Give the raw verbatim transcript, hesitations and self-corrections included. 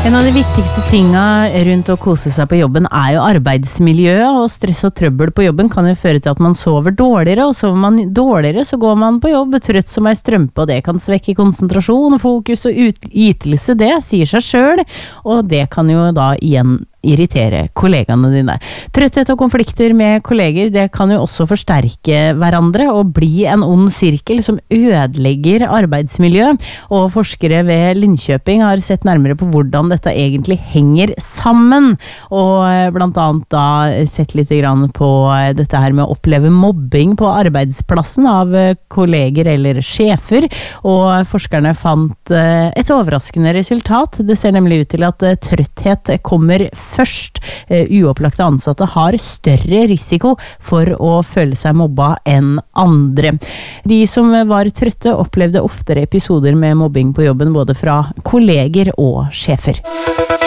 En av de viktigste tinga rundt å kose seg på jobben er jo arbeidsmiljøet, og stress og trøbbel på jobben kan jo føre til at man sover dårligere, og sover man dårligere så går man på jobb trøtt som ei strømpe, og det kan svekke konsentrasjon, fokus og ytelse, det sier seg selv, og det kan jo da igjen irritere kollegaene dine. Trøtthet og konflikter med kolleger, det kan jo også forsterke hverandre og bli en ond sirkel som ødelegger arbeidsmiljø, og forskere ved Linköping har sett nærmere på hvordan dette egentlig henger sammen, og blant annet da sett litt grann på dette her med å oppleve mobbing på arbeidsplassen av kolleger eller sjefer, og forskerne fant et overraskende resultat. Det ser nemlig ut til at trøtthet kommer først. Uopplagte ansatte har større risiko for å føle seg mobba enn andre. De som var trøtte opplevde oftere episoder med mobbing på jobben, både fra kolleger og sjefer.